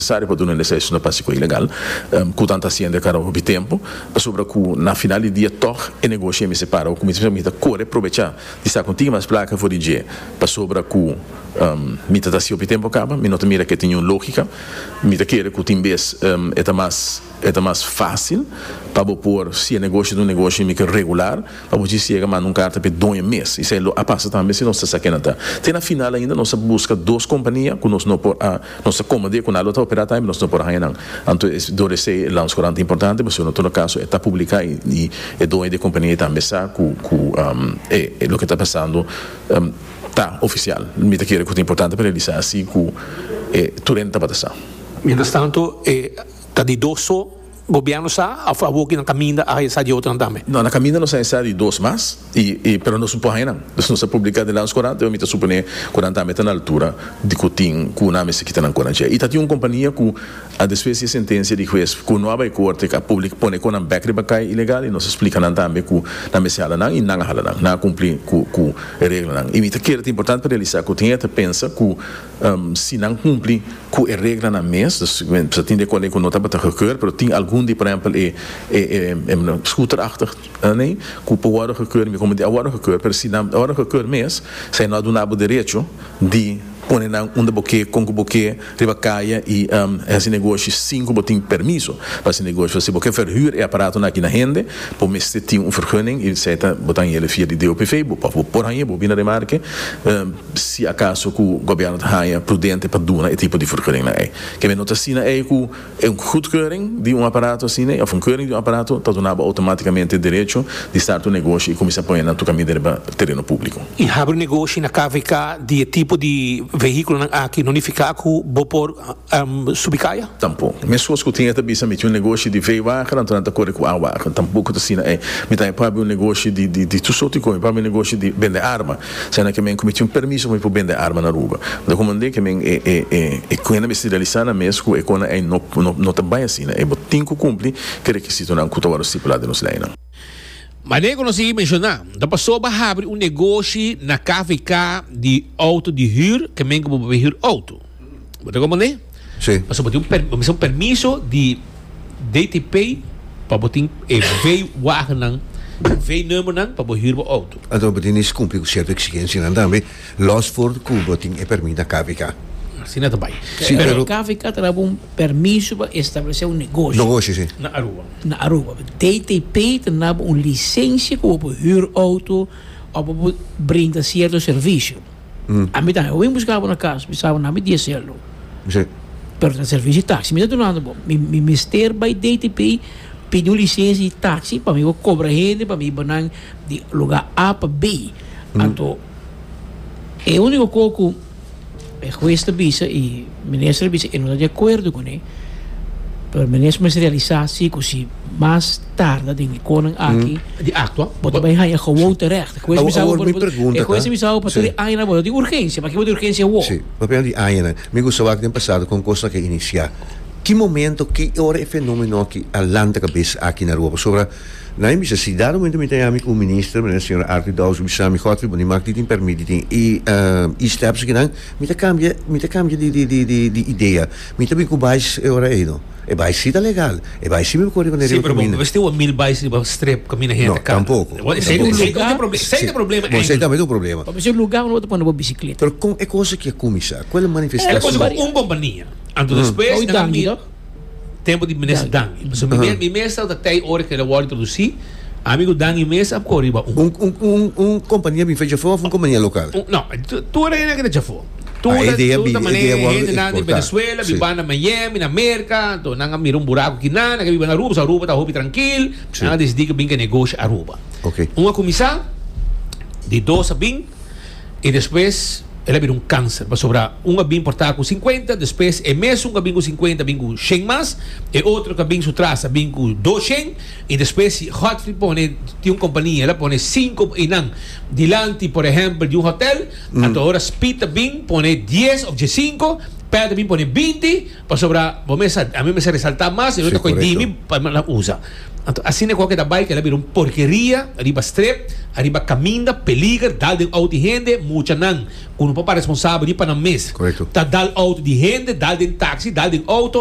necessário para uma licença para ilegal, com tanta ciência cara o tempo, sobre que na final do dia toch e negócio me separa, o comissão me dá corre aproveitar de estar contigo mas placa for dia, para sobre que me tá se o tempo acaba, me nota mira que tem uma lógica, me tá querer que o timbes é mais fácil para pôr se é negócio de um negócio me que regular, para você chegar mas num carta para 2 meses, isso é a passa também se não se saque nada. Tem na final ainda nós busca 2 companhias que nós não por nós acomodar com a outra operadora nós não por aí não. Então deve ser lanço corante importante, mas no todo caso está publicar e dois de companhia também sabe que é o que está passando tá oficial. Me tá querer que é importante para realizar assim que turenta para passar. Mientras tanto, está didoso governo sa a favor que na caminho a essa de outra também. Não, na caminho não sai de 2 mais pero não supõe não. Não se publica de lanço corante, eu me supõe 40 metros na altura de que tem com na mesa que está na corante. E tá tem uma companhia que a despeça sentença de juiz com nova corte que a público põe com um backry bacai ilegal e não se explica não também que na mesa ela não e não hala não cumprir com regra não. E me tá que é importante para realizar que tem pensa que se não cumprir com a regra na mesa, você tem de quando não tá para requer, pero tem algum die por exemplo scooterachtig nee que pode requer me como de agora requer pero se não agora requer mês se não do nabo direito de põe na boque com boque riba caia e esse negócio 5 botem permisso para esse negócio se boque verhuur é aparato aqui na rende por mestre tem vergunning e seta botar ele via de DOPV para por aí bobina de marca se acaso que o governo haia prudente para dar esse tipo de vergunning na que me nota assim é que é goedkeuring de aparato assim né of keuring de aparato tá donava automaticamente direito de estar o negócio e começar a pôr na caminho de terreno público e abre negócio na KVK de tipo de veículo aqui não fica com por subicaia? Tampouco. Mesmo que tinha também um negócio de veio-wagen, então não corre com a wagen. Tampouco assim é. Me tem para um negócio de tu só te come para um negócio de vender arma. Sendo que me cometi permisso para vender arma na rua. Da comandante que me quando me se realizar na mesmo é quando não também assim, é botinho que cumpre que requisito não que tava estipulado nos leis. Mas nem consegui mencionar, da pessoa vai abrir um negócio na KVK de auto de huur, que nem como huur auto. Você compreende? Sim. Mas você tem um permisso de DTP para botar veio wagen veio número para huur o auto. Então, você não cumpre com certa exigência também. Los for que você tem permite a KVK. Assim não também. Pero KVK terá permisso para estabelecer um negócio. Negócio, sim. Na Aruba. DTP terá licença para huur auto ou para brindar certo serviço. A mim também, eu buscava na casa, pensava na minha diesel. Sim. Pero o serviço de táxi, me está donando bom. Me mister by DTP pediu licença de táxi para mim cobrar renda para mim banar de lugar A para B. Então, é o único coco o juez da visa e o ministro da visa não está de acordo com ele, mas o ministro vai realizar assim que se mais tarde tem que aqui de acto, bota bem aí gewoon terecht. O juez me salva para ter aí na bola de urgência, para que boa de urgência o. Sim, papel de aí na. Me gostava que tem passado com coisa que iniciar. Que momento, que hora é fenômeno que a landa cabeça aqui na rua sobre na necessidade momento me tem amigo o ministro, a senhora Arthur Daus, o bisami Godfrey, bom, maak dit in permitting e steps que não, me cambia de ideia, me também com mais hora aí não, é mais cita legal, é mais sim me corre com ele. Sim, mas você tem 1000 baixos de strep caminha reta cá. Não, tampouco. Sem problema. Você também tem um problema. Para você lugar não pode pôr bicicleta. Pero com é coisa que é começar, qual é a manifestação? É coisa com companhia. Então depois tempo de ministro Dangi. Mas o ministro até hora que ele vai introduzir, amigo Dangi mesmo a corriba companhia bem feita fora, uma companhia local. Não, tu era que já foi. Tudo gente na Venezuela, vive na Miami, na América, então não mira buraco que nada, que vive na Aruba, Aruba está hobby tranquilo, não decidi que bem que negócio Aruba. Uma comissão de 2 a 20 e depois ela vira câncer, vai sobrar bem portar com 50, depois é mesmo bem com 50, bem com 100 mais, e outro que bem traça, bem com 200, e depois se Godfrey põe, tem uma companhia, ela põe 5 e não, delante, por exemplo, de hotel, então agora Spita bem põe 10 ou 5, Pedro bem põe 20, para sobrar, a mim me se ressaltar mais, e outra coisa de mim, para usar. Assim é qualquer da bike, ela vira uma porqueria, arriba strep, arriba caminha, peligra, dal de auto de gente, mucha não. Quando o papai responsável de para na mês, correto. Tá dal auto de gente, dal de táxi, dal de auto,